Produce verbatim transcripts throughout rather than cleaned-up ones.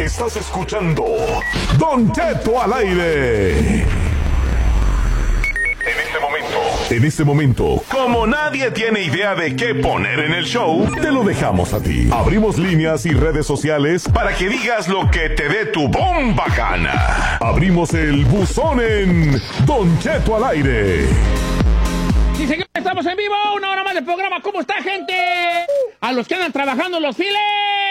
Estás escuchando Don Cheto al aire. En este momento, en este momento, como nadie tiene idea de qué poner en el show, te lo dejamos a ti. Abrimos líneas y redes sociales para que digas lo que te dé tu bomba gana. Abrimos el buzón en Don Cheto al aire. Sí, señor, estamos en vivo, una hora más del programa. ¿Cómo está, gente? A los que andan trabajando en los files.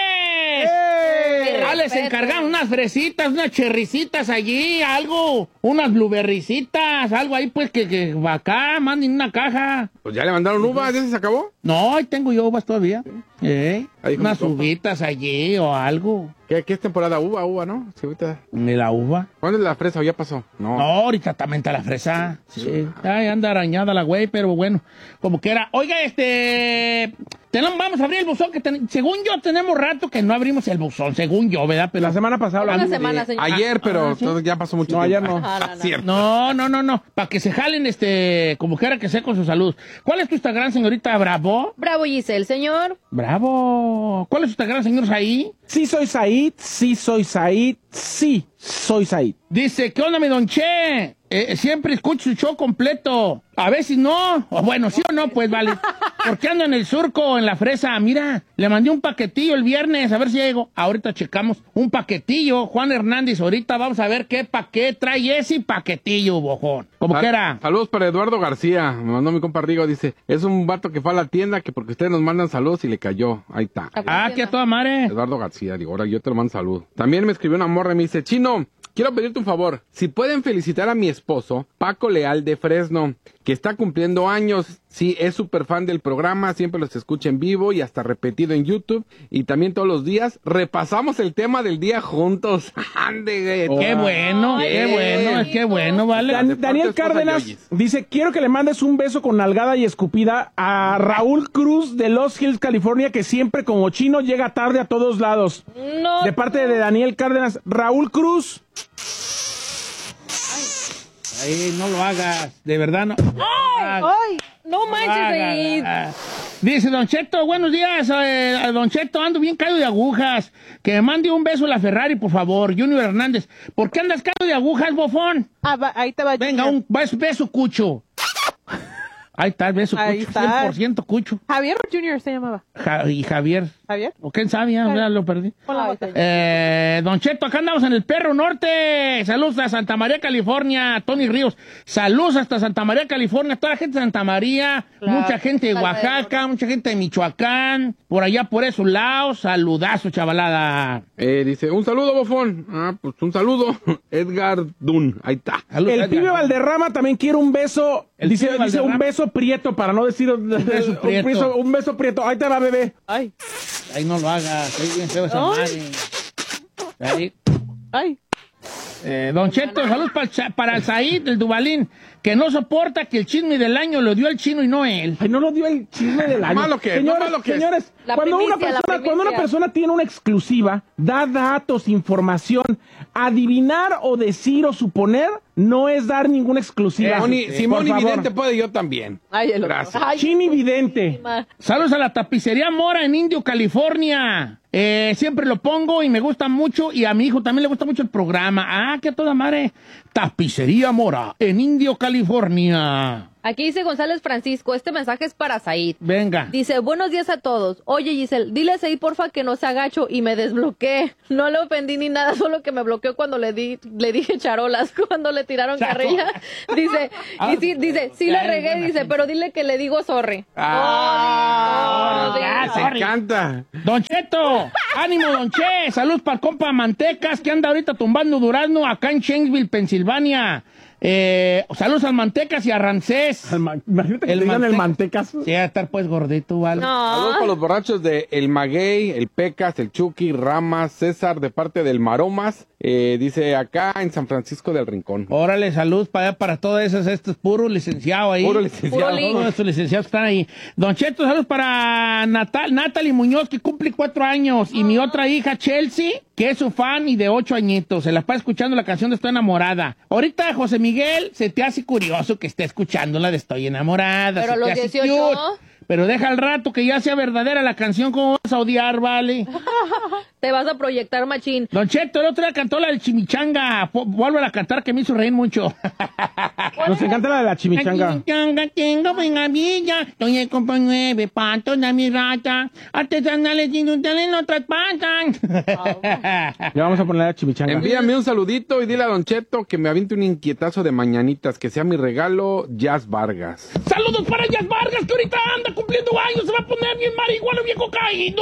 Ah, les encargamos unas fresitas, unas cherricitas allí, algo, unas blueberricitas, algo ahí, pues, que, que acá, manden una caja. Pues ya le mandaron uvas, ¿ya se acabó? No, ahí tengo yo uvas todavía. ¿Eh? Ahí Unas como uvitas allí o algo. ¿Qué, ¿Qué es temporada? Uva, uva, ¿no? Sí, ahorita. ¿De la uva? ¿Cuándo es la fresa o ya pasó? No. No, ahorita también está la fresa. Sí. Ay, anda arañada la güey, pero bueno, como que era. Oiga, este... Tenemos, vamos a abrir el buzón, que ten, según yo tenemos rato que no abrimos el buzón, según yo, ¿verdad? Pero la semana pasada Una hablamos semana, de- señor. Ayer, pero Ah, ¿sí? entonces ya pasó mucho No, tiempo. ayer no. Ah, no, no. Cierto. No, no, no, no. Para que se jalen, este, como quiera que sea con su salud. ¿Cuál es tu Instagram, señorita Bravo? Bravo, Giselle, señor. Bravo. ¿Cuál es tu Instagram, señor ahí? Sí soy Said, sí soy Said, sí soy Said. Dice, ¿qué onda, mi don Che? Eh, siempre escucho su show completo. A veces no. O bueno, sí o no, pues vale. Porque ando en el surco, en la fresa. Mira, le mandé un paquetillo el viernes, a ver si llego. Ahorita checamos un paquetillo. Juan Hernández, ahorita vamos a ver qué paquete trae ese paquetillo, bojón. Como Sal- que era. Saludos para Eduardo García. Me mandó mi compa Rigo. Dice, es un vato que fue a la tienda que porque ustedes nos mandan saludos y le cayó. Ahí está. Ah, que a toda madre. Eduardo García. Digo, ahora yo te lo mando salud. También me escribió una morra y me dice, Chino, quiero pedirte un favor. Si pueden felicitar a mi esposo, Paco Leal de Fresno, que está cumpliendo años. Sí, es súper fan del programa, siempre los escucha en vivo y hasta repetido en YouTube. Y también todos los días repasamos el tema del día juntos. Ande, güey. Qué bueno, Ay, qué qué bueno, bonito. qué bueno, vale. Dan- Deportes, Daniel esposa Cárdenas Yoyis. dice, quiero que le mandes un beso con nalgada y escupida a Raúl Cruz de Los Hills, California, que siempre como chino llega tarde a todos lados. No. De parte de Daniel Cárdenas, Raúl Cruz. Ay, no lo hagas, de verdad no. ¡Ay! ¡Ay! No manches, Said. Ah, dice Don Cheto, buenos días, eh, Don Cheto, ando bien caído de agujas. Que me mande un beso a la Ferrari, por favor, Junior Hernández. ¿Por qué andas caído de agujas, bofón? Ah, va, ahí te va. Venga, Junior. un beso, beso cucho. Ahí está el beso Ahí cucho, está. cien por ciento cucho. Javier o Junior se llamaba. Ja- y Javier. Javier. ¿O quién sabe? Ya, ya lo perdí. Ponla ahorita. Eh, Don Cheto, acá andamos en el Perro Norte. Saludos a Santa María, California. Tony Ríos. Saludos hasta Santa María, California. Toda la gente de Santa María. Claro. Mucha gente de Salva de Oaxaca. Mucha gente de Michoacán. Por allá, por esos lados. Saludazo, chavalada. Eh, dice, un saludo, bofón. Ah, pues un saludo. Edgar Dun. Ahí está. Saludos, El Edgar. pibe Valderrama también quiere un beso. El dice, pibe dice un Valderrama. beso prieto, para no decir un beso prieto. beso, un beso prieto. Ahí te va, bebé. Ay, Ay, no lo hagas. Ahí bien feo esa Ay. madre. Ahí. ay. Eh, Don Cheto, saludos para, el Cha- para el Said, el Dubalín, que no soporta que el chisme del año lo dio el chino y no él. Ay, no lo dio el chisme del año. Malo que es, señores, no malo que es. señores, La cuando una primicia, la persona, cuando una primicia. persona tiene una exclusiva, da datos, información, adivinar o decir o suponer no es dar ninguna exclusiva. Simón y, Por Simón y favor. Vidente puede, yo también. Ay, el otro. Gracias. Ay, Chini Vidente. Ma. Saludos a la tapicería Mora en Indio, California. Eh, siempre lo pongo y me gusta mucho. Y a mi hijo también le gusta mucho el programa. Ah, que a toda madre. Tapicería Mora en Indio, California. Aquí dice González Francisco, este mensaje es para Said. Venga. Dice, buenos días a todos. Oye, Giselle, dile a Said, porfa, que no se agacho y me desbloquee. No le ofendí ni nada, solo que me bloqueó cuando le di, le dije charolas, cuando le tiraron carrilla. Dice, y sí, dice, sí la regué, dice, pero dile que le digo sorry. Ah, Oh, ya, no, se no, encanta. Don Cheto, ánimo, Don Che. Saludos para el compa Mantecas, que anda ahorita tumbando durazno acá en Shanksville, Pensilvania. Eh, saludos al Mantecas y a Rancés. Al ma- Imagínate que El te digan el manteca. mantecas. Sí, a estar pues gordito, ¿vale? Saludos para No. los borrachos de El Maguey, el Pecas, el Chucky, Ramas, César, de parte del Maromas. Eh, dice acá en San Francisco del Rincón. Órale, salud para, para todos esos, estos puros licenciados ahí. Puro licenciado. Puro li- Todos estos licenciados que están ahí. Don Cheto, saludos para Natal, Natalie Muñoz, que cumple cuatro años. Y mi otra hija, Chelsea, que es su fan y de ocho añitos. Se la está escuchando la canción de Estoy Enamorada. Ahorita, José Miguel, se te hace curioso que esté escuchando la de Estoy Enamorada. Pero se los te hace dieciocho. cute. Pero deja al rato que ya sea verdadera la canción, ¿cómo vas a odiar, vale? Te vas a proyectar, machín. Don Cheto, el otro día cantó la del chimichanga. Vuelve a cantar que me hizo reír mucho. Nos encanta la de la chimichanga. La chimichanga tengo buena villa. Doña compra nueve patos de mi rata. Artesanales industriales no traspasan. Ya vamos a poner la chimichanga. Envíame un saludito y dile a Don Cheto que me aviente un inquietazo de mañanitas, que sea mi regalo, Jazz Vargas. Saludos para Jazz Vargas, que ahorita anda cumpliendo años. Se va a poner bien marihuana, viejo caído.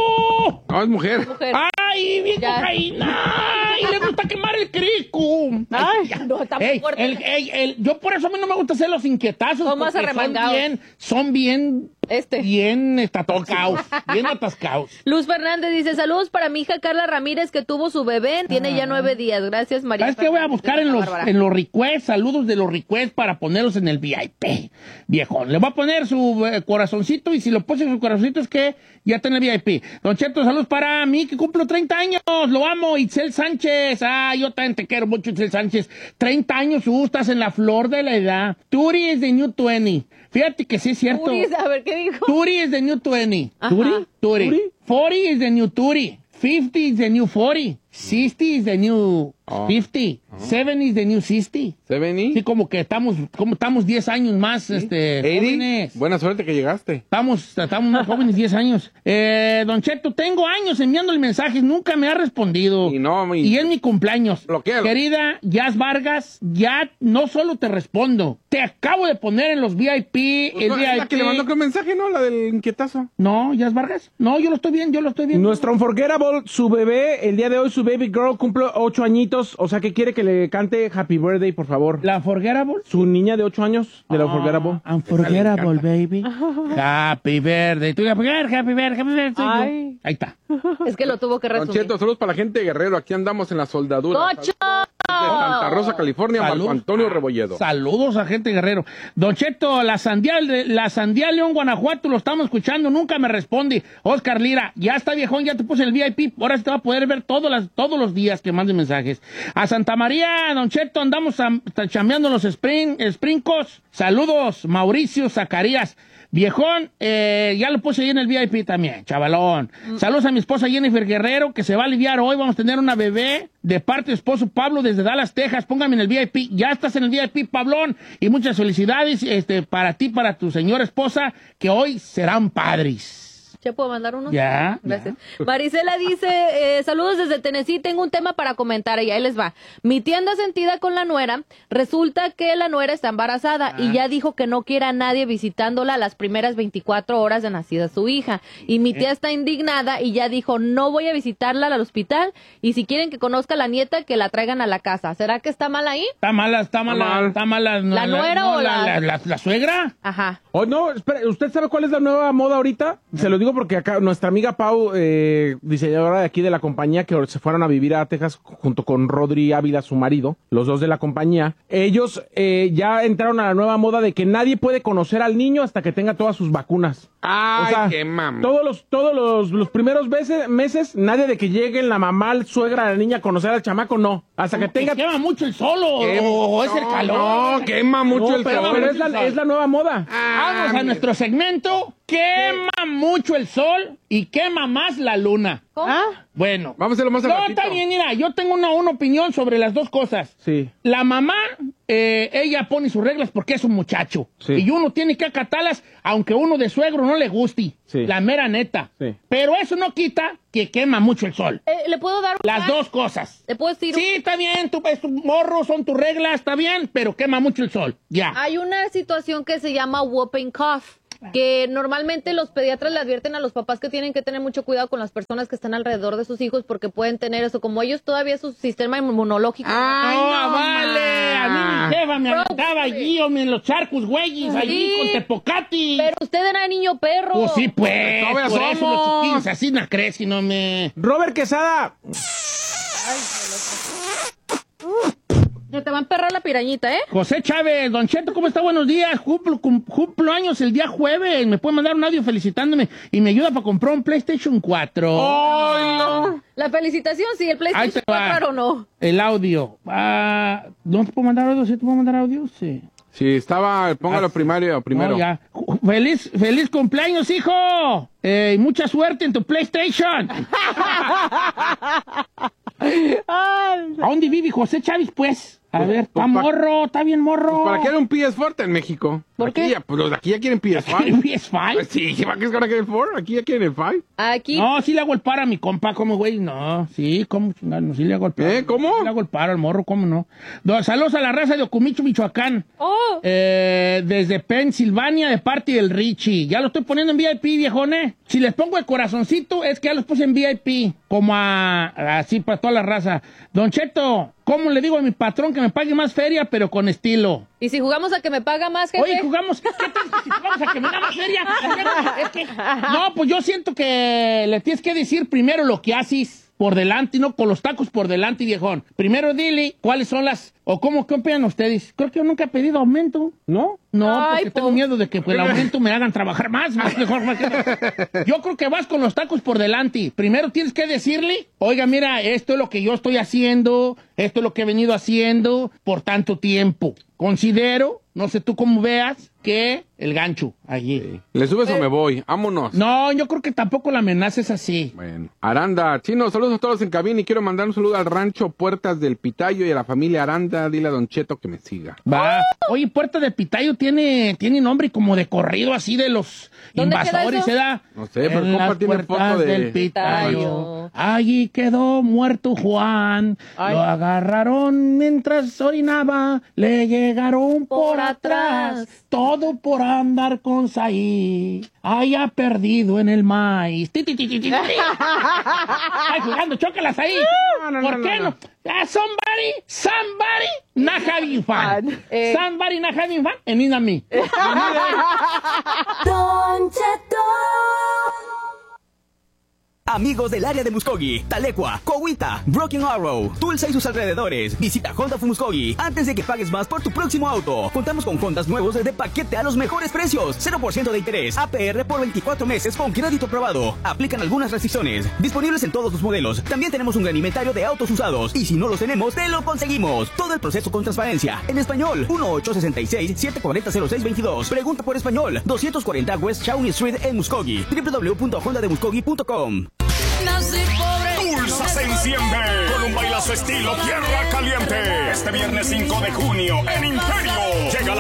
No, es mujer. Mujer. ¡Ay, bien Ya. cocaína! Y le gusta quemar el crico. Ay, no, está muy Ey, fuerte. el- ey, el- yo por eso a mí no me gusta hacer los inquietazos. Son más porque son arremangados. bien, son bien, Este. bien atascados, bien atascados. Luz Fernández dice, saludos para mi hija Carla Ramírez, que tuvo su bebé. Tiene ya nueve días. Gracias, María. ¿Sabes qué voy a Fernández, buscar en Santa los, Bárbara. en los requests, saludos de los requests para ponerlos en el V I P, viejón? Le voy a poner su eh, corazoncito y si lo puse en su corazoncito es que ya está en el V I P. Don Cheto, saludos para mí que cumplo treinta años, lo amo, Itzel Sánchez. Ah, yo también te quiero mucho, Itzel Sánchez. treinta años, tú estás en la flor de la edad. Turi es de New veinte. Fíjate que sí es cierto. Uris, a ver, ¿qué dijo? Turi is the new twenty. Ajá. Turi? Turi. Turi? forty is the new Turi. fifty is the new forty. sixty is the new Oh. fifty. seventy is the new sixty. ¿Se vení? Sí, como que estamos, como estamos diez años más, este, jóvenes. Eri, buena suerte que llegaste. Estamos, estamos más jóvenes, diez años. Eh, Don Cheto, tengo años enviándole mensajes, nunca me ha respondido. Y no, mi- Y es mi cumpleaños. Bloquéalo. Querida Jazz Vargas, ya no solo te respondo, te acabo de poner en los V I P, Pues el no, V I P. es la que le mandó el mensaje, ¿no? La del inquietazo. No, Jazz Vargas. No, yo lo estoy viendo, yo lo estoy viendo. Nuestro Unforgettable, su bebé, el día de hoy su baby girl cumple ocho añitos, o sea que quiere que le cante Happy Birthday, por favor. ¿La Unforgettable? Su niña de ocho años, de la Unforgettable. Ah, Unforgettable, baby. Happy birthday. Tú, happy birthday, happy birthday, happy birthday. Ay. Ahí está. Es que lo tuvo que Don resumir. Cheto, saludos para la gente de Guerrero. Aquí andamos en la soldadura. ¡Cocho! De Santa Rosa, California, Marco Saludos. Antonio Rebolledo. Saludos a gente Guerrero. Don Cheto, la sandía, la sandía León, Guanajuato, lo estamos escuchando, nunca me responde. Oscar Lira, ya está viejón, ya te puse el V I P, ahora se te va a poder ver todos, las, todos los días que manden mensajes. A Santa María, Don Cheto, andamos a, a chambeando los spring, sprincos. Saludos, Mauricio Zacarías. Viejón, eh, ya lo puse ahí en el V I P también, chavalón. Saludos a mi esposa Jennifer Guerrero, que se va a aliviar hoy. Vamos a tener una bebé de parte de esposo Pablo desde Dallas, Texas. Póngame en el V I P. Ya estás en el V I P, Pablón. Y muchas felicidades este, para ti, para tu señora esposa, que hoy serán padres. ¿Ya puedo mandar uno? Ya. Gracias. Marisela dice, eh, saludos desde Tennessee, tengo un tema para comentar y ahí les va. Mi tía anda sentida con la nuera, resulta que la nuera está embarazada Ah. y ya dijo que no quiere a nadie visitándola las primeras veinticuatro horas de nacida su hija. Y mi tía está indignada y ya dijo, no voy a visitarla al hospital y si quieren que conozca a la nieta, que la traigan a la casa. ¿Será que está mal ahí? Está mala, está mala, mal. está mala. no, ¿La nuera no, o la- la, la, la suegra? Ajá. Oh, no, espera, ¿usted sabe cuál es la nueva moda ahorita? Se lo digo porque acá nuestra amiga Pau, eh, diseñadora de aquí de la compañía, que se fueron a vivir a Texas junto con Rodri Ávila, su marido, los dos de la compañía, ellos eh, ya entraron a la nueva moda de que nadie puede conocer al niño hasta que tenga todas sus vacunas. Ay, O sea, qué mamá. Todos los, todos los, los primeros meses, meses, nadie de que lleguen la mamá, la suegra, la niña a conocer al chamaco, no. Hasta que tenga... ¿Que quema mucho el sol o, Qué- o es el no, calor? No, quema mucho No, el pero- sol. Pero es la, es la nueva moda. Vamos a nuestro segmento. Quema mucho el sol y quema más la luna. ¿Cómo? Ah, Bueno. Vamos a hacerlo más al No, ratito. está bien, mira, yo tengo una, una opinión sobre las dos cosas. Sí. La mamá, eh, ella pone sus reglas porque es un muchacho. Sí. Y uno tiene que acatarlas, aunque uno de suegro no le guste. Sí. La mera neta. Sí. Pero eso no quita que quema mucho el sol. Eh, ¿Le puedo dar un Las hack? dos cosas. ¿Le puedo decir un- Sí, está bien, tu, es tu morro, son tus reglas, está bien, pero quema mucho el sol. Ya. Hay una situación que se llama whooping cough, que normalmente los pediatras le advierten a los papás que tienen que tener mucho cuidado con las personas que están alrededor de sus hijos porque pueden tener eso. Como ellos todavía su sistema inmunológico. Ay, no, no, vale. A mí mi jefa me Bro, aventaba allí, hombre, en los charcos, güeyes, allí Sí. con Tepocati. Pero usted era niño perro. Pues sí, pues. Todavía Por eso los somos. chiquillos así no crecen, no me. Robert Quesada, Se te va a emperrar la pirañita, ¿eh? José Chávez, Don Cheto, ¿cómo está? Buenos días. Cumplo, cum- cumplo años el día jueves. Me puede mandar un audio felicitándome y me ayuda para comprar un PlayStation cuatro. Ay, no. La felicitación, sí, el Ahí PlayStation te va. cuatro o no. El audio. Ah, ¿no te puedo mandar audio? ¿Sí te puedo mandar audio? Sí. Sí, estaba, póngalo Ah, primario, primero. No, ya. Feliz, feliz cumpleaños, hijo. Eh, y mucha suerte en tu PlayStation. ¿A dónde vive José Chávez, pues? A ver, está pues, pa- morro, está bien morro. ¿Para qué era un P S cuatro en México? ¿Por Aquí qué? Ya, pues los de aquí ya quieren P S ¿Quiere cinco. P S cinco? Sí, ¿para qué es gonna get el cuatro? Aquí ya quieren el cinco. Aquí. No, sí le hago el paro a mi compa, ¿cómo, güey? No, sí, ¿cómo? chingado? No, sí le hago el paro. ¿Eh? ¿Cómo? Sí le hago el paro al morro, ¿cómo no? Do- saludos a la raza de Ocumicho, Michoacán. Oh. Eh, desde Pensilvania, de parte del Richie. Ya lo estoy poniendo en V I P, viejones. Si les pongo el corazoncito, es que ya los puse en V I P. Como a, así para toda la raza. Don Cheto, ¿cómo le digo a mi patrón que me pague más feria, pero con estilo? ¿Y si jugamos a que me paga más, jefe? Oye, jugamos. ¿Qué tal si jugamos a que me da más feria? Es que, no, pues yo siento que le tienes que decir primero lo que haces por delante, no con los tacos por delante, viejón. Primero dile cuáles son las, o cómo, ¿qué opinan ustedes? Creo que yo nunca he pedido aumento. ¿No? No, Ay, porque tengo po- miedo de que pues, el aumento me hagan trabajar más. más mejor, más que- Yo creo que vas con los tacos por delante. Primero tienes que decirle, oiga, mira, esto es lo que yo estoy haciendo, esto es lo que he venido haciendo por tanto tiempo. Considero, no sé tú cómo veas, que el gancho allí. ¿Le subes o me voy? Vámonos. No, yo creo que tampoco la amenaza es así. Bueno, Aranda, Chino, saludos a todos en cabina y quiero mandar un saludo al rancho Puertas del Pitayo y a la familia Aranda. Dile a Don Cheto que me siga. Va. Oye, Puerta de Pitayo tiene, tiene nombre como de corrido así de los ¿Dónde queda invasores, eso? ¿se da? No sé, pero En compa las tiene puertas foto de- del Pitayo. Pitayo. Allí quedó muerto Juan. Ay. Lo agarraron mientras orinaba. Le llegaron por, Por atrás. atrás. Todo por andar con Saí. Haya perdido en el maíz. Ti, ti, ti, ti, ti, ti. Ay, jugando, chócalas ahí. No, no, ¿Por no, qué no, no? no. Ah, somebody, somebody not having fun. Eh. Somebody not having fun, and it's not me. Don Cheto. Amigos del área de Muskogee, Talecua, Cowita, Broken Arrow, Tulsa y sus alrededores. Visita Honda of Muskogee antes de que pagues más por tu próximo auto. Contamos con Hondas nuevos de paquete a los mejores precios. cero por ciento de interés. A P R por veinticuatro meses con crédito aprobado. Aplican algunas restricciones. Disponibles en todos los modelos. También tenemos un gran inventario de autos usados. Y si no los tenemos, te lo conseguimos. Todo el proceso con transparencia. En español. uno ocho seis seis, siete cuatro cero, cero seis dos dos. Pregunta por español. doscientos cuarenta West Shawnee Street en Muskogee. w w w punto honda de muskogee punto com. Tulsa se enciende con un bailazo estilo Tierra Caliente. Este viernes cinco de junio en Imperio llega la